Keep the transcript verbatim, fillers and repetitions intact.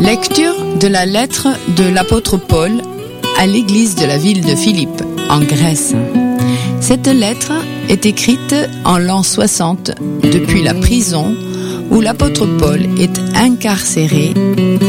Lecture de la lettre de l'apôtre Paul à l'église de la ville de Philippe, en Grèce. Cette lettre est écrite en l'an soixante depuis la prison où l'apôtre Paul est incarcéré